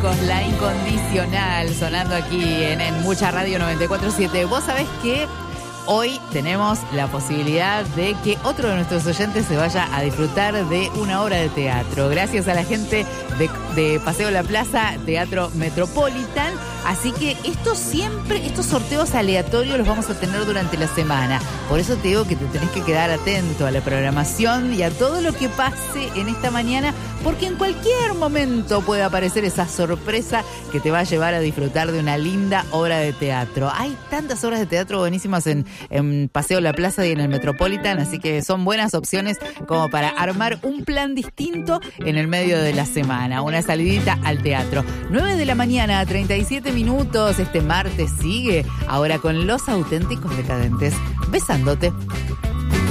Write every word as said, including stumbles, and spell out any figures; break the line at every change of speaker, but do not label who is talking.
Auténticos, La Incondicional, sonando aquí en, en Mucha Radio noventa y cuatro punto siete. Vos sabés que hoy tenemos la posibilidad de que otro de nuestros oyentes se vaya a disfrutar de una obra de teatro. Gracias a la gente de, de Paseo La Plaza, Teatro Metropolitan. Así que esto siempre, estos sorteos aleatorios los vamos a tener durante la semana. Por eso te digo que te tenés que quedar atento a la programación y a todo lo que pase en esta mañana, porque en cualquier momento puede aparecer esa sorpresa que te va a llevar a disfrutar de una linda obra de teatro. Hay tantas obras de teatro buenísimas en, en Paseo La Plaza y en el Metropolitan, así que son buenas opciones como para armar un plan distinto en el medio de la semana. Una salidita al teatro. nueve de la mañana, treinta y siete minutos. Este martes sigue ahora con Los Auténticos Decadentes. Besándote.